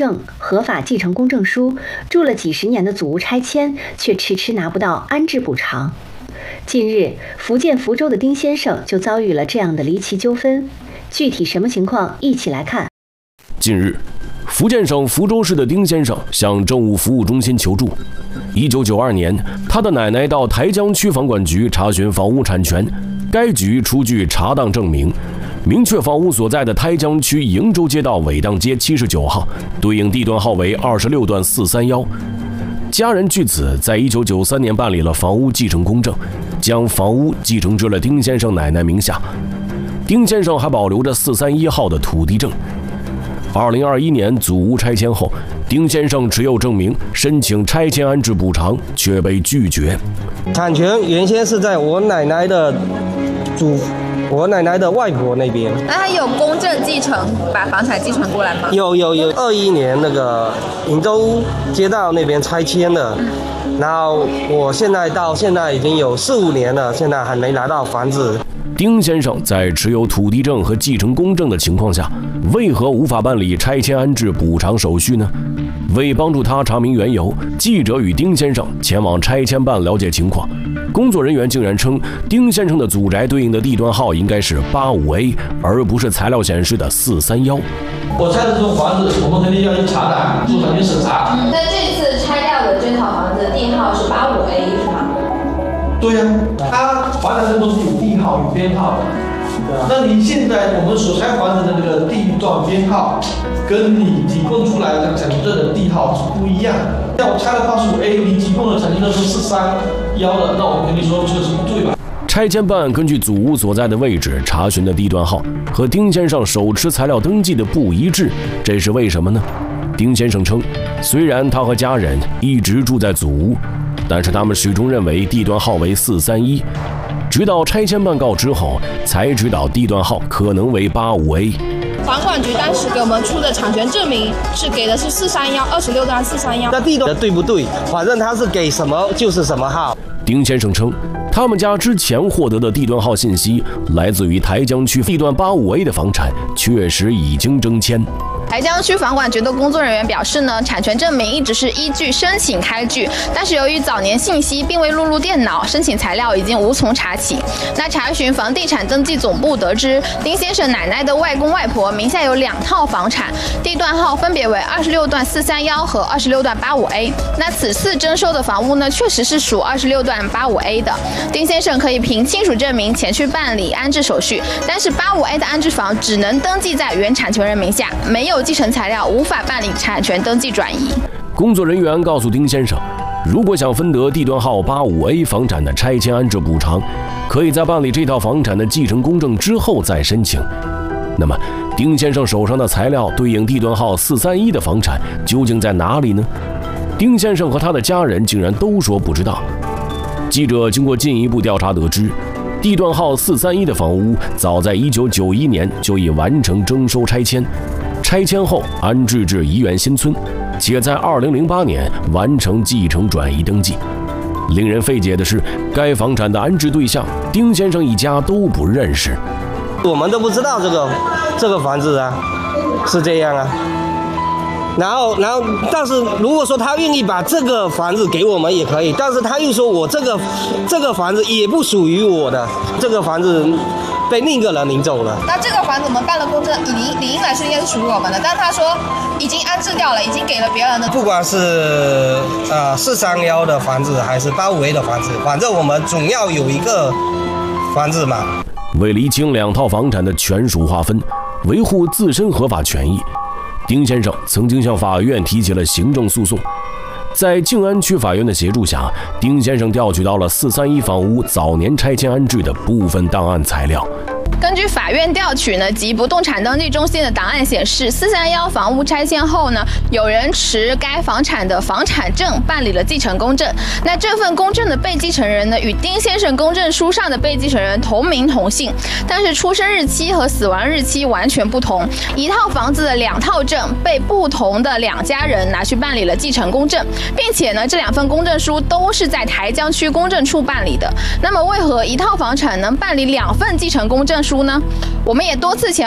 证、合法继承公证书，住了几十年的祖屋拆迁，却迟迟拿不到安置补偿。近日，福建福州的丁先生就遭遇了这样的离奇纠纷。具体什么情况，一起来看。 近日，福建省福州市的丁先生向政务服务中心求助。1992年，他的奶奶到台江区房管局查询房屋产权，该局出具查档证明，明确房屋所在的台江区营州街道伟荡街79号，对应地段号为26段431。家人据此在1993年办理了房屋继承公证，将房屋继承至了丁先生奶奶名下。丁先生还保留着431号的土地证。2021年祖屋拆迁后，丁先生持有证明申请拆迁安置补偿，却被拒绝。 产权原先是在我奶奶的外婆那边。 那他有公证继承，把房产继承过来吗？ 有，21年那个营州街道那边拆迁的，然后我到现在已经有4、5年了，现在还没拿到房子。 丁先生在持有土地证和继承公证的情况下，为何无法办理拆迁安置补偿手续呢？为帮助他查明缘由，记者与丁先生前往拆迁办了解情况。工作人员竟然称，丁先生的祖宅对应的地段号应该是85A，而不是材料显示的431。 我拆的这栋房子，我们肯定要去查的，住产权审查。 那这次拆掉的这套房子地号是85A是吗？ 对呀，它房产证都是有地号、有编号的。那你现在我们所拆房子的那个地段编号，跟你提供出来的产权证的地号是不一样的。像我拆了85A，你提供的产权证是431的，那我肯定说这个是不对吧？ 拆迁办根据祖屋所在的位置查询的地段号和丁先生手持材料登记的不一致，这是为什么呢？丁先生称，虽然他和家人一直住在祖屋，但是他们始终认为地段号为431，直到拆迁办告知后，才知道地段号可能为85A。 房管局当时给我们出的产权证明是给的是431，26段431。 那地段对不对？反正他是给什么就是什么号。 丁先生称，他们家之前获得的地段号信息来自于台江区地段85A的房产，确实已经征迁。 台江区房管局的工作人员表示呢，产权证明一直是依据申请开具，但是由于早年信息并未录入电脑，申请材料已经无从查起。那查询房地产登记总部得知，丁先生奶奶的外公外婆名下有2套房产，地段号分别为26段431和26段85A。那此次征收的房屋呢，确实是属26段85A 的。丁先生可以凭亲属证明前去办理安置手续，但是85A 的安置房只能登记在原产权人名下，没有继承材料，无法办理产权登记转移。 工作人员告诉丁先生，如果想分得地段号85A 房产的拆迁安置补偿，可以在办理这套房产的继承公证之后再申请。那么，丁先生手上的材料对应地段号431的房产究竟在哪里呢？丁先生和他的家人竟然都说不知道。记者经过进一步调查得知，地段号431的房屋早在1991年就已完成征收拆迁，拆迁后安置至怡园新村，且在2008年完成继承转移登记。令人费解的是，该房产的安置对象丁先生一家都不认识， 我们都不知道这个房子啊，是这样啊。然后，但是如果说他愿意把这个房子给我们也可以，但是他又说我这个房子也不属于我的，这个房子被另一个人领走了。 那这个房子我们办了公证，理应来说应该是属于我们的，但他说已经安置掉了，已经给了别人的。 不管是431的房子还是85A的房子，反正我们总要有一个房子嘛。 为厘清2套房产的权属划分，维护自身合法权益，丁先生曾经向法院提起了行政诉讼。在静安区法院的协助下，丁先生调取到了431房屋早年拆迁安置的部分档案材料。 根据法院调取呢及不动产登记中心的档案显示，431房屋拆迁后呢，有人持该房产的房产证办理了继承公证。那这份公证的被继承人呢，与丁先生公证书上的被继承人同名同姓，但是出生日期和死亡日期完全不同。一套房子的2套证被不同的2家人拿去办理了继承公证，并且呢，这2份公证书都是在台江区公证处办理的。那么，为何一套房产能办理2份继承公证书呢？我们也多次前